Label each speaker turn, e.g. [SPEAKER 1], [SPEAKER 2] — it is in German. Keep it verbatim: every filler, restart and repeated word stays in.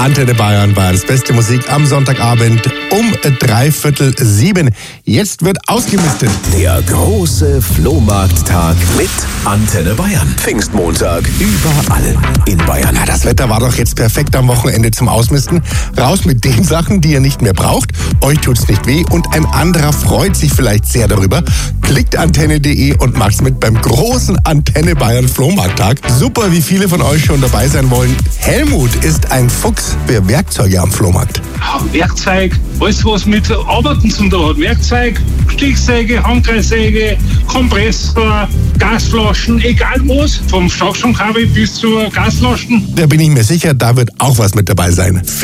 [SPEAKER 1] Antenne Bayern, Bayerns beste Musik am Sonntagabend um dreiviertel sieben. Jetzt wird ausgemistet.
[SPEAKER 2] Der große Flohmarkttag mit Antenne Bayern. Pfingstmontag überall in Bayern.
[SPEAKER 1] Ja, das Wetter war doch jetzt perfekt am Wochenende zum Ausmisten. Raus mit den Sachen, die ihr nicht mehr braucht. Euch tut's nicht weh und ein anderer freut sich vielleicht sehr darüber. Klickt antenne punkt de und macht's mit beim großen Antenne Bayern Flohmarkttag. Super, wie viele von euch schon dabei sein wollen. Helmut ist ein Fuchs für Werkzeuge am Flohmarkt.
[SPEAKER 3] Ja, Werkzeug, alles was mit Arbeiten zu tun hat. Werkzeug, Stichsäge, Handkreissäge, Kompressor, Gasflaschen, egal was. Vom Stachschrankabel bis zur Gasflaschen.
[SPEAKER 1] Da bin ich mir sicher, da wird auch was mit dabei sein.